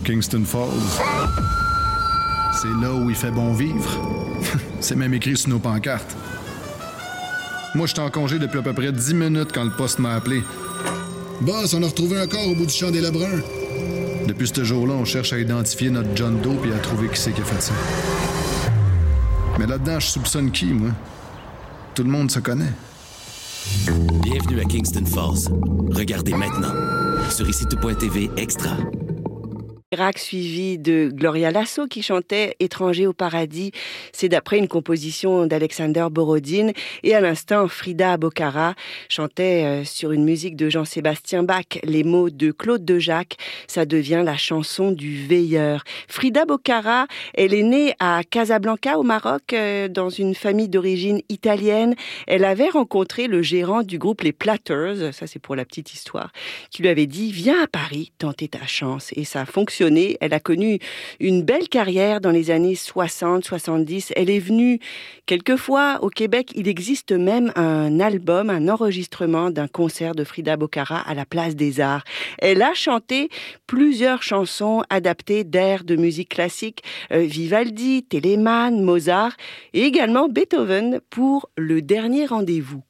Kingston Falls. C'est là où il fait bon vivre. C'est même écrit sur nos pancartes. Moi, j'étais en congé depuis à peu près 10 minutes quand le poste m'a appelé. Boss, on a retrouvé un corps au bout du champ des Lebrun. Depuis ce jour-là, on cherche à identifier notre John Doe et à trouver qui c'est qui a fait ça. Mais là-dedans, je soupçonne qui, moi? Tout le monde se connaît. Bienvenue à Kingston Falls. Regardez maintenant sur ICITO.tv Extra. Irak suivi de Gloria Lasso qui chantait Étranger au paradis. C'est d'après une composition d'Alexander Borodine. Et à l'instant, Frida Bocara chantait sur une musique de Jean-Sébastien Bach les mots de Claude Dejac. Ça devient la chanson du veilleur. Frida Bocara, elle est née à Casablanca au Maroc dans une famille d'origine italienne. Elle avait rencontré le gérant du groupe Les Platters, ça c'est pour la petite histoire, qui lui avait dit « Viens à Paris, tenter ta chance ». Et ça a fonctionné. Elle a connu une belle carrière dans les années 60-70. Elle est venue quelquefois au Québec. Il existe même un album, un enregistrement d'un concert de Frida Bocara à la Place des Arts. Elle a chanté plusieurs chansons adaptées d'airs de musique classique, Vivaldi, Telemann, Mozart et également Beethoven pour Le Dernier Rendez-vous.